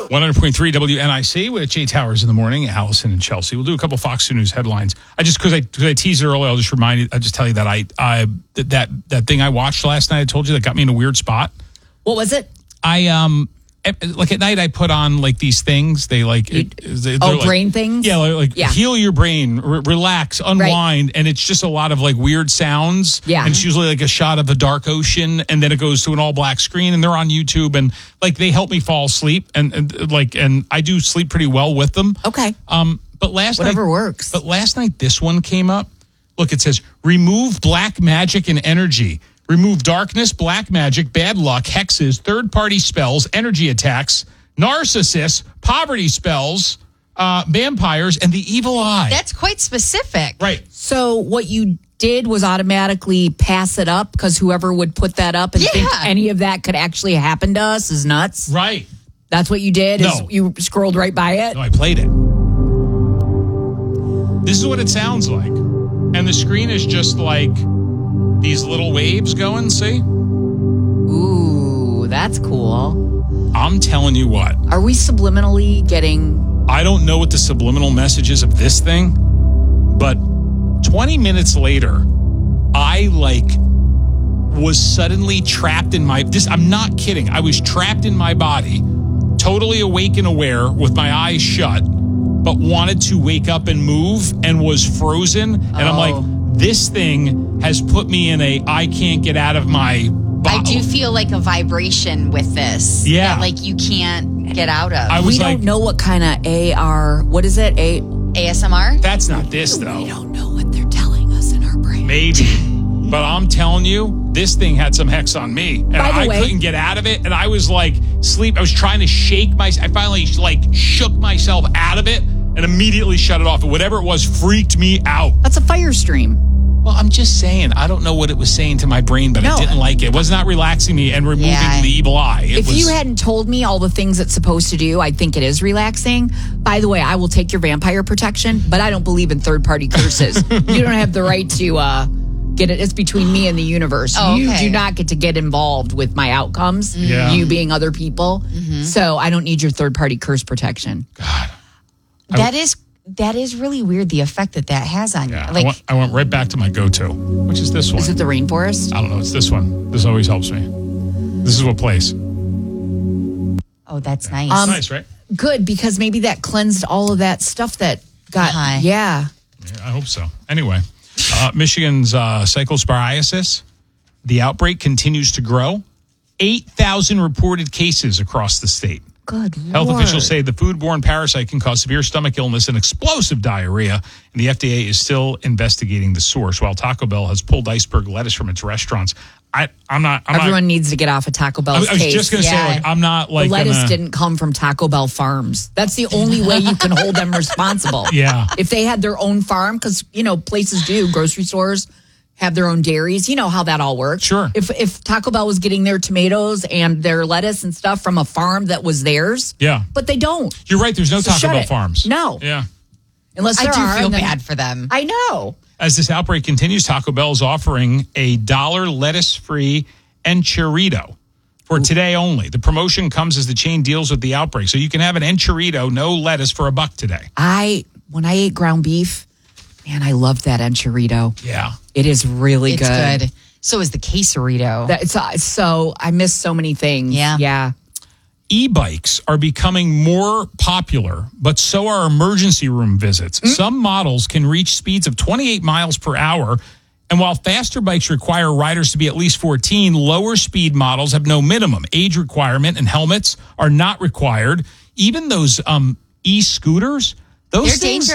100.3 WNIC with Jay Towers in the morning, Allison and Chelsea. We'll do a couple Fox News headlines. Because I teased it earlier, I'll just tell you that that thing I watched last night, I told you that got me in a weird spot. What was it? Like at night I put on like these things. They're brain things? Yeah, heal your brain, relax, unwind. Right. And it's just a lot of like weird sounds. Yeah. And it's usually like a shot of a dark ocean and then it goes to an all black screen and they're on YouTube and like they help me fall asleep and I do sleep pretty well with them. Okay. But whatever works. But last night this one came up. Look, it says remove black magic and energy. Remove darkness, black magic, bad luck, hexes, third-party spells, energy attacks, narcissists, poverty spells, vampires, and the evil eye. That's quite specific. Right. So what you did was automatically pass it up because whoever would put that up and think any of that could actually happen to us is nuts. Right. That's what you did? No. Is you scrolled right by it? No, I played it. This is what it sounds like. And the screen is just like these little waves going, see? Ooh, that's cool. I'm telling you what. Are we subliminally getting... I don't know what the subliminal message is of this thing, but 20 minutes later, I was suddenly trapped in I'm not kidding. I was trapped in my body, totally awake and aware with my eyes shut, but wanted to wake up and move and was frozen. And I'm like, this thing has put me in I can't get out of my body. I do feel like a vibration with this. Yeah. That, like you can't get out of. We don't know what kind of AR, what is it? ASMR? That's not this, though. We don't know what they're telling us in our brain. Maybe. But I'm telling you, this thing had some hex on me. And I couldn't get out of it. And I was like, I was trying to shake I finally shook myself out of it and immediately shut it off. And whatever it was freaked me out. That's a fire stream. Well, I'm just saying, I don't know what it was saying to my brain, but I didn't like it. It was not relaxing me and removing the evil eye. If you hadn't told me all the things it's supposed to do, I'd think it is relaxing. By the way, I will take your vampire protection, but I don't believe in third-party curses. You don't have the right to get it. It's between me and the universe. Oh, okay. You do not get to get involved with my outcomes, you being other people. Mm-hmm. So I don't need your third-party curse protection. God. That is really weird, the effect that has on you. I went right back to my go-to, which is this one. Is it the rainforest? I don't know. It's this one. This always helps me. This is what plays. Oh, that's nice. Nice, right? Good, because maybe that cleansed all of that stuff that got... Yeah, I hope so. Anyway, Michigan's cyclosporiasis, the outbreak continues to grow. 8,000 reported cases across the state. Good Health Lord. officials say the foodborne parasite can cause severe stomach illness and explosive diarrhea, and the FDA is still investigating the source. While Taco Bell has pulled iceberg lettuce from its restaurants, Everyone needs to get off of Taco Bell's case. I was just going to say, I'm not the lettuce didn't come from Taco Bell farms. That's the only way you can hold them responsible. Yeah. If they had their own farm, because, places do, grocery stores have their own dairies. You know how that all works. Sure. If Taco Bell was getting their tomatoes and their lettuce and stuff from a farm that was theirs. Yeah. But they don't. You're right. There's no Taco Bell farms. No. Yeah. Unless I do feel bad for them. I know. As this outbreak continues, Taco Bell is offering a $1 lettuce-free enchilada for today only. The promotion comes as the chain deals with the outbreak. So you can have an enchilada, no lettuce, for $1 today. When I ate ground beef, man, I loved that enchilada. Yeah. It is really good. It's good. So is the quesarito. So I miss so many things. Yeah. E-bikes are becoming more popular, but so are emergency room visits. Some models can reach speeds of 28 miles per hour. And while faster bikes require riders to be at least 14, lower speed models have no minimum age requirement and helmets are not required. Even those e-scooters, those They're things...